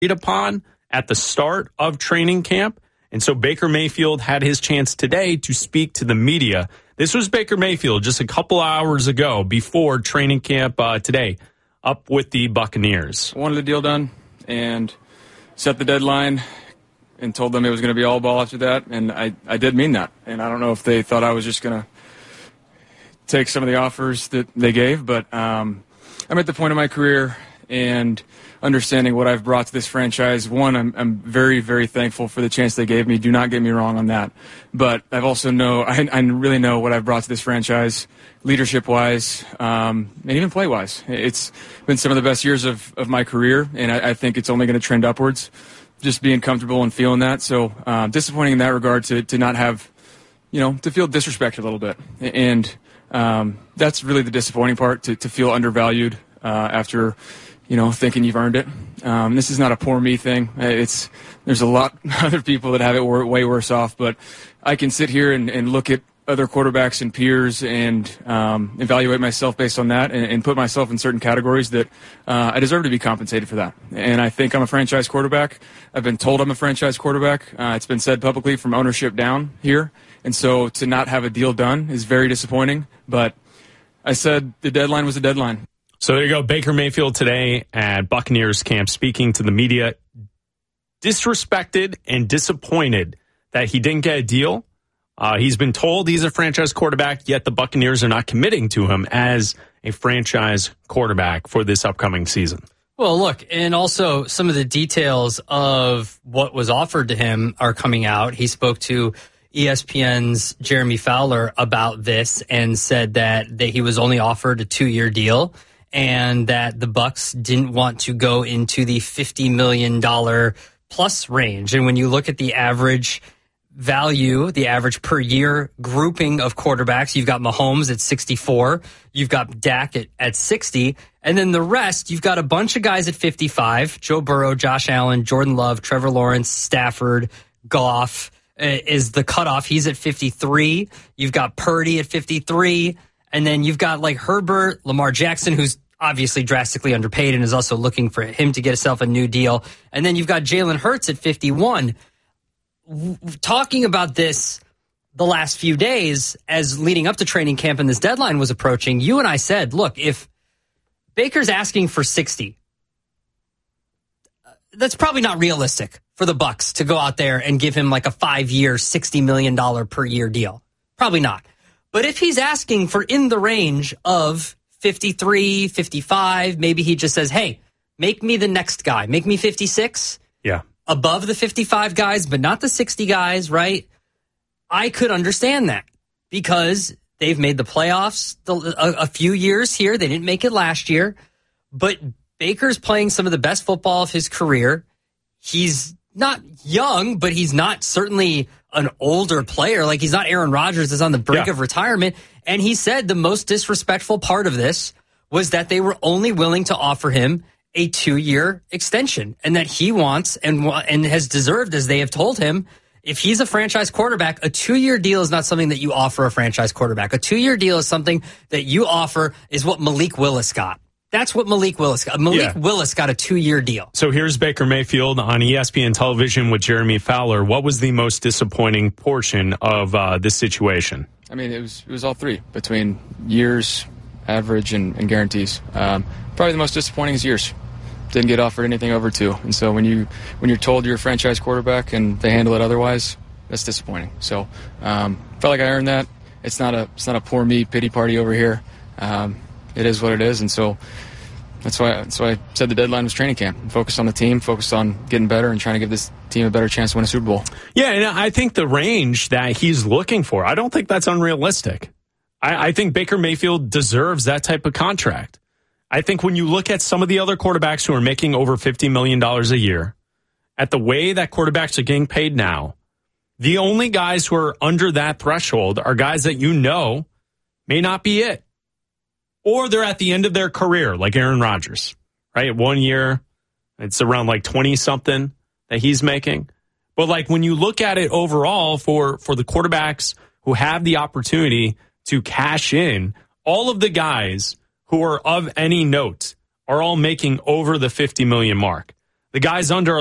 upon at the start of training camp. And so Baker Mayfield had his chance today to speak to the media. This was Baker Mayfield just a couple hours ago before training camp today up with the Buccaneers. I wanted the deal done and set the deadline and told them it was going to be all ball after that. And I did mean that. And I don't know if they thought I was just going to take some of the offers that they gave, but I'm at the point of my career and understanding what I've brought to this franchise. One, I'm very, very thankful for the chance they gave me. Do not get me wrong on that. But I've also I really know what I've brought to this franchise, leadership-wise, and even play-wise. It's been some of the best years of my career, and I think it's only going to trend upwards, just being comfortable and feeling that. So disappointing in that regard to not have, to feel disrespected a little bit. And that's really the disappointing part, to feel undervalued after thinking you've earned it. This is not a poor me thing. There's a lot of other people that have it way worse off, but I can sit here and look at other quarterbacks and peers and evaluate myself based on that and put myself in certain categories that I deserve to be compensated for that. And I think I'm a franchise quarterback. I've been told I'm a franchise quarterback. It's been said publicly from ownership down here. And so to not have a deal done is very disappointing. But I said the deadline was a deadline. So there you go. Baker Mayfield today at Buccaneers camp speaking to the media. Disrespected and disappointed that he didn't get a deal. He's been told he's a franchise quarterback, yet the Buccaneers are not committing to him as a franchise quarterback for this upcoming season. Well, look, and also some of the details of what was offered to him are coming out. He spoke to ESPN's Jeremy Fowler about this and said that he was only offered a 2-year deal and that the Bucs didn't want to go into the $50 million plus range. And when you look at the average value, the average per year grouping of quarterbacks, you've got Mahomes at 64, you've got Dak at 60, and then the rest, you've got a bunch of guys at 55, Joe Burrow, Josh Allen, Jordan Love, Trevor Lawrence, Stafford, Goff is the cutoff. He's at 53. You've got Purdy at 53. And then you've got like Herbert, Lamar Jackson, who's obviously drastically underpaid and is also looking for him to get himself a new deal. And then you've got Jalen Hurts at 51. Talking about this the last few days as leading up to training camp and this deadline was approaching, you and I said, look, if Baker's asking for 60, that's probably not realistic for the Bucs to go out there and give him like a 5-year, $60 million per year deal. Probably not. But if he's asking for in the range of 53, 55, maybe he just says, hey, make me the next guy. Make me 56. Yeah. Above the 55 guys, but not the 60 guys, right? I could understand that because they've made the playoffs a few years here. They didn't make it last year. But Baker's playing some of the best football of his career. He's not young, but he's not certainly an older player. Like, he's not Aaron Rodgers that's on the brink of retirement. And he said the most disrespectful part of this was that they were only willing to offer him a 2-year extension and that he wants and has deserved, as they have told him, if he's a franchise quarterback, a 2-year deal is not something that you offer a franchise quarterback. A 2-year deal is something that you offer is what Malik Willis got. That's what Malik Willis got. Willis got a 2-year deal. So here's Baker Mayfield on ESPN television with Jeremy Fowler. What was the most disappointing portion of this situation? I mean, it was all three between years, average, and guarantees. Probably the most disappointing is years. Didn't get offered anything over 2. And so when you're told you're a franchise quarterback and they handle it otherwise, that's disappointing. So felt like I earned that. It's not a poor me pity party over here. It is what it is, and so that's why I said the deadline was training camp. Focus on the team, focus on getting better, and trying to give this team a better chance to win a Super Bowl. Yeah, and I think the range that he's looking for, I don't think that's unrealistic. I think Baker Mayfield deserves that type of contract. I think when you look at some of the other quarterbacks who are making over $50 million a year, at the way that quarterbacks are getting paid now, the only guys who are under that threshold are guys that may not be it. Or they're at the end of their career, like Aaron Rodgers, right? 1 year, it's around like 20-something that he's making. But like when you look at it overall for the quarterbacks who have the opportunity to cash in, all of the guys who are of any note are all making over the 50 million mark. The guy's under